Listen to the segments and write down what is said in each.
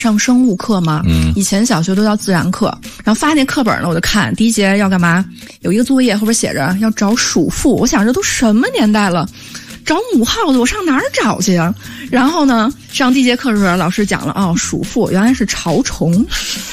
上生物课嘛，以前小学都叫自然课，然后发那课本呢，我就看第一节要干嘛，有一个作业后边写着要找属父，我想这都什么年代了，找母耗子我上哪儿找去啊？然后呢，上第一节课的时候，老师讲了，哦，属父原来是潮虫。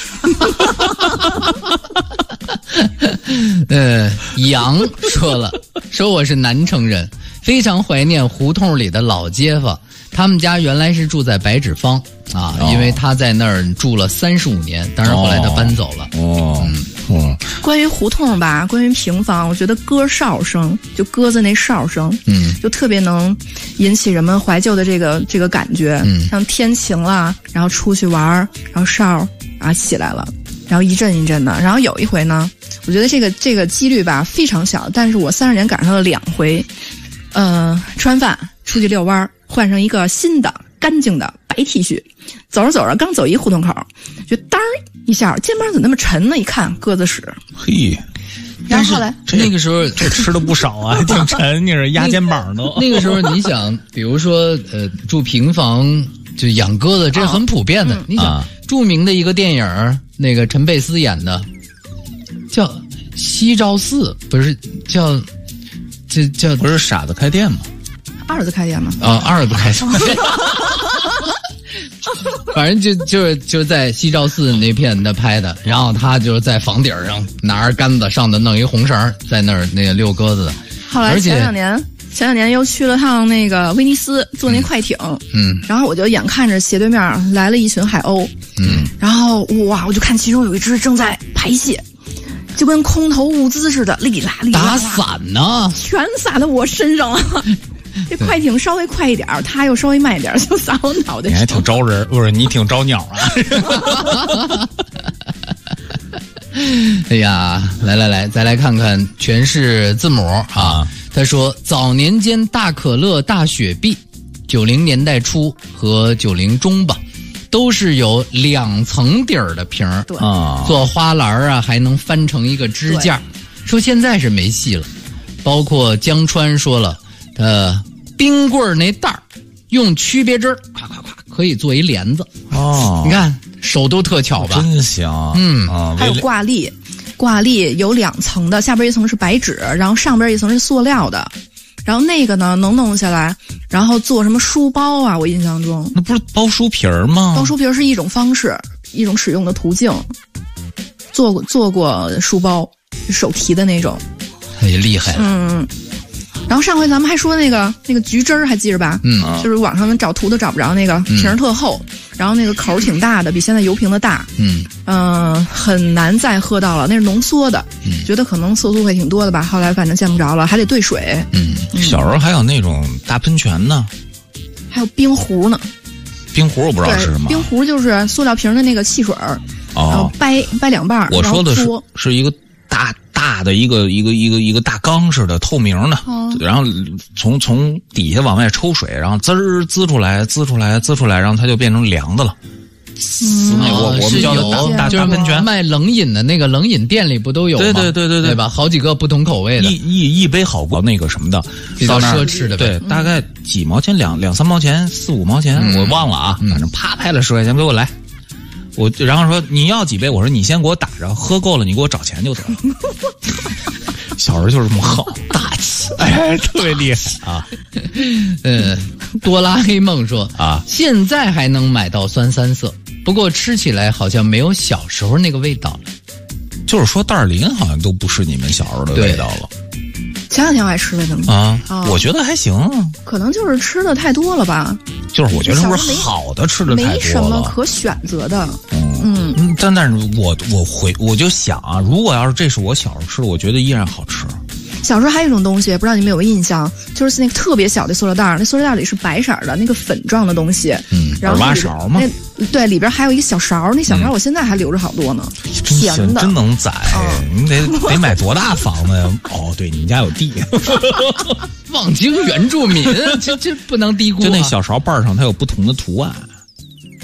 杨说我是南城人，非常怀念胡同里的老街坊。他们家原来是住在白纸坊啊，因为他在那儿住了35年，当然后来他搬走了。 关于胡同吧，关于平房，我觉得鸽哨声，就鸽子那哨声，就特别能引起人们怀旧的这个感觉。像天晴了，然后出去玩，然后哨啊起来了，然后一阵一阵的。然后有一回呢，我觉得这个几率吧非常小，但是我30年赶上了2回。吃完饭出去遛弯，换上一个新的干净的白 T 恤，走着走着刚走一胡同口，就当一下肩膀怎么那么沉呢？一看鸽子屎。 嘿， 然后后来那个时候这吃的不少啊，挺沉，你是压肩膀都。 那个时候你想，比如说住平房就养鸽子，这很普遍的。你想，著名的一个电影，那个陈佩斯演的，叫《西照寺》，不是叫。这叫不是傻子开店吗？ 二子开店吗？ 二子开店。反正就在西照寺那片他拍的，然后他就在房顶上拿着杆子上头弄一红绳，在那儿那个遛鸽子的。 后来前两年又去了趟那个威尼斯，坐那快艇，然后我就眼看着斜对面来了一群海鸥，然后哇，我就看其中有一只正在排泄。就跟空投物资似的，哩啦哩啦， 打伞呢， 全洒到我身上了。这快艇稍微快一点，他又稍微慢一点，就洒我脑袋上。 你还挺招人，不是你挺招鸟啊？ 哎呀，来，再来看看全是字母啊。他说，早年间大可乐、大雪碧，90年代初和90中吧。都是有2层底儿的瓶儿，做花篮啊，还能翻成一个支架。说现在是没戏了。包括江川说了，冰棍那袋儿用曲别针，咵咵咵，可以做一帘子。你看手都特巧吧？ 真行。 还有挂历有2层的，下边一层是白纸，然后上边一层是塑料的。然后那个呢，能弄下来，然后做什么书包啊？我印象中那不是包书皮儿吗？ 包书皮儿是一种方式，一种使用的途径。做过书包，手提的那种， 也厉害了。 然后上回咱们还说那个橘汁儿，还记着吧？就是网上找图都找不着那个瓶儿特厚，然后那个口挺大的，比现在油瓶的大。很难再喝到了，那是浓缩的。觉得可能色素会挺多的吧，后来反正见不着了，还得兑水。 小时候还有那种大喷泉呢， 还有冰壶呢。 冰壶我不知道是什么。 冰壶就是塑料瓶的那个汽水儿，然后掰2半。 我说的是一个大的一个大缸似的透明的，然后从底下往外抽水，然后滋出来，然后它就变成凉的了。我们叫大喷泉， 卖冷饮的那个冷饮店里不都有吗？对吧？好几个不同口味的， 一杯好过那个什么的， 比较奢侈的。 对，大概几毛钱2-3毛钱，4-5毛钱，我忘了啊，反正啪拍了10块钱给我来。我然后说你要几杯，我说你先给我打着，喝够了你给我找钱就得了。小时候就是这么好， 大气， 特别厉害啊。 多拉黑梦说现在还能买到酸三色，不过吃起来好像没有小时候那个味道了。 就是说袋林好像都不是你们小时候的味道了。 前2天我还吃了呢我觉得还行， 可能就是吃的太多了吧。 就是我觉得是不是好的吃的太多了， 没什么可选择的。 但是我就想啊，如果要是这是我小时候吃的，我觉得依然好吃。 小时候还有一种东西，不知道你们有没有印象，就是那个特别小的塑料袋，那塑料袋里是白色的那个粉状的东西，然后挖勺吗？ 对，里边还有一个小勺，那小勺我现在还留着好多呢，甜的， 真能宰。你得买多大房子呀？对，你们家有地。 望京原住民，这不能低估。 就那小勺瓣上它有不同的图案。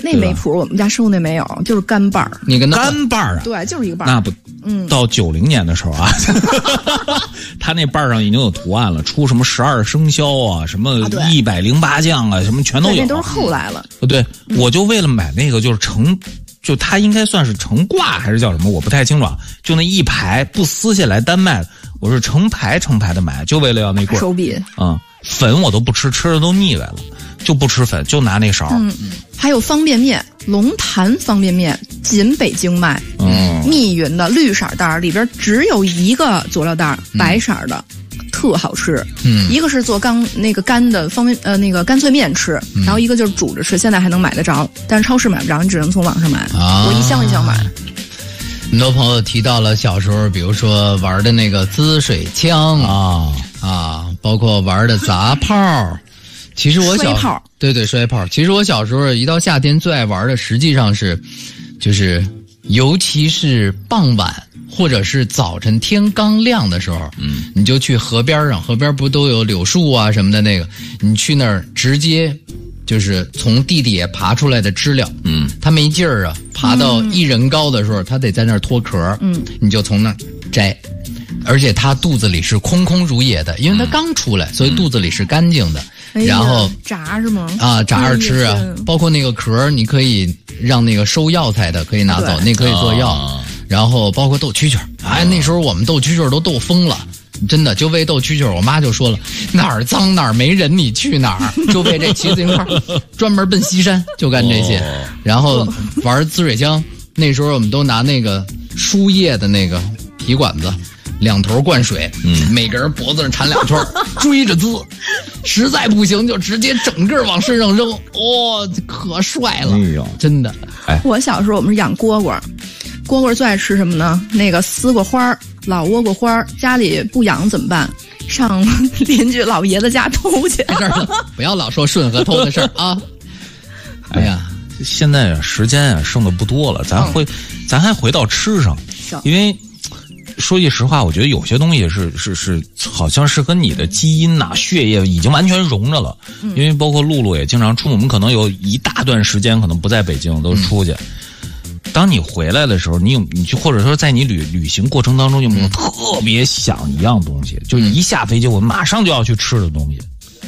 那没谱，我们家收那没有，就是干瓣儿。 你跟干瓣儿啊？ 对，就是一个瓣儿。 那不，到90年的时候啊，他那瓣儿上已经有图案了，出什么12生肖啊，什么108将啊，什么全都有。 那都是后来了。 对，我就为了买那个，就它应该算是成挂还是叫什么，我不太清楚。就那一排不撕下来单卖的，我是成排的买，就为了要那棍儿。 手笔。 粉我都不吃，吃的都腻歪了，就不吃粉，就拿那勺。 还有方便面，龙潭方便面仅北京卖。密云的绿色袋里边只有一个佐料袋，白色的。特好吃，一个是做干的那个干脆面吃，然后一个就是煮着吃，现在还能买得着，但是超市买不着，你只能从网上买。我一箱一箱买。 很多朋友提到了小时候，比如说玩的那个滋水枪包括玩的砸炮。其实我摔炮， 对摔炮。其实我小时候一到夏天最爱玩的，实际上就是尤其是傍晚。或者是早晨天刚亮的时候，你就去河边上，河边不都有柳树啊什么的那个，你去那儿直接就是从地底下爬出来的知了，它没劲儿啊，爬到1人高的时候，它得在那儿脱壳，你就从那儿摘，而且它肚子里是空空如也的，因为它刚出来，所以肚子里是干净的。然后炸是吗？ 炸着吃啊，包括那个壳，你可以让那个收药材的可以拿走，那可以做药。然后包括斗蛐蛐，那时候我们斗蛐蛐都斗疯了，真的就为斗蛐蛐，我妈就说了，哪儿脏哪儿没人你去哪儿，就为这骑自行车专门奔西山就干这些。然后玩滋水枪，那时候我们都拿那个输液的那个皮管子2头灌水，每个人脖子上缠2圈，追着滋，实在不行就直接整个往身上扔，可帅了，真的。 我小时候我们是养蝈蝈。蝈蝈最爱吃什么呢？那个丝瓜花、老倭瓜花，家里不养怎么办？上邻居老爷子家偷去。 不要老说顺和偷的事儿啊！哎呀， 现在时间剩的不多了，咱还回到吃上，因为说句实话，我觉得有些东西是好像是跟你的基因血液已经完全融着了。因为包括露露也经常出，我们可能有一大段时间可能不在北京，都出去。当你回来的时候，你去或者说在你旅行过程当中，有没有特别想一样东西，就一下飞机我马上就要去吃的东西？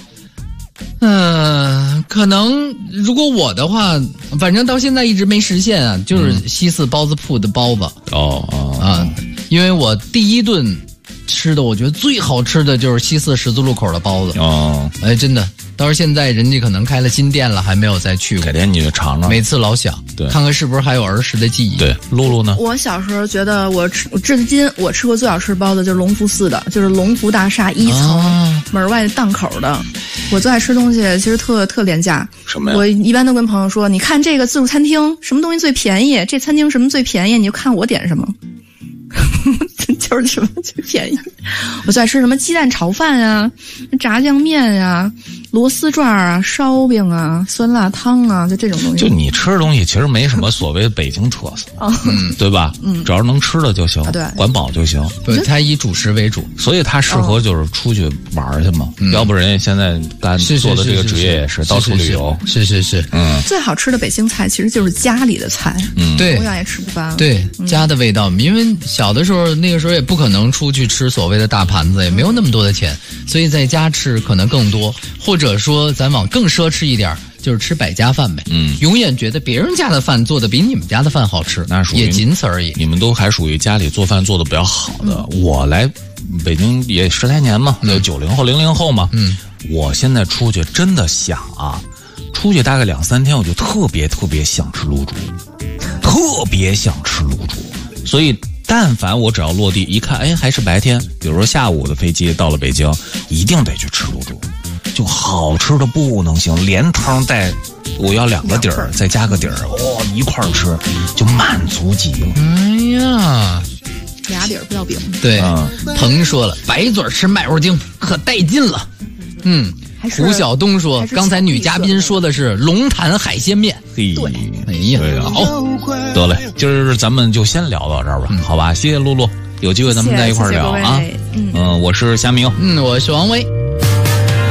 可能如果我的话，反正到现在一直没实现啊，就是西四包子铺的包子。因为我第一顿吃的，我觉得最好吃的就是西四十字路口的包子。真的。到现在人家可能开了新店了，还没有再去过。 改天你就尝尝。 每次老想，对，看看是不是还有儿时的记忆。 对，露露呢？ 我小时候觉得至今我吃过最好吃的包子就是隆福寺的，就是隆福大厦1层门外档口的。我最爱吃东西其实特廉价。 什么呀？ 我一般都跟朋友说，你看这个自助餐厅什么东西最便宜，这餐厅什么最便宜，你就看我点什么。就是什么最便宜，我最爱吃什么鸡蛋炒饭啊、炸酱面啊、螺丝转啊、烧饼啊、酸辣汤啊，就这种东西。 就你吃的东西其实没什么所谓北京特色，对吧？只要是能吃的就行， 对， 管饱就行。 对，它以主食为主， 所以它适合就是出去玩去嘛。要不人家现在做的这个职业也是到处旅游。 是。 最好吃的北京菜其实就是家里的菜， 对， 同样也吃不惯。 对，家的味道，因为小的时候那个时候也不可能出去吃所谓的大盘子，也没有那么多的钱，所以在家吃可能更多，或者说咱往更奢侈一点，就是吃百家饭呗。永远觉得别人家的饭做的比你们家的饭好吃， 那属于也仅此而已。 你们都还属于家里做饭做的比较好的。我来北京也10来年嘛，有90后、00后嘛。我现在出去真的想啊，出去大概2、3天，我就特别想吃卤煮，特别想吃卤煮。所以但凡我只要落地一看，还是白天，比如说下午的飞机到了北京，一定得去吃卤煮，就好吃的不能行，连汤带，我要2个底儿，再加个底儿，一块儿吃就满足极了。 哎呀， 俩底儿不要饼。 对，鹏说了，白嘴吃麦肉精可带劲了。胡晓东说，刚才女嘉宾说的是龙潭海鲜面。 对， 哎呀， 好，得嘞，今儿咱们就先聊到这儿吧，好吧？谢谢露露，有机会咱们在一块儿聊啊。我是夏明， 我是王威。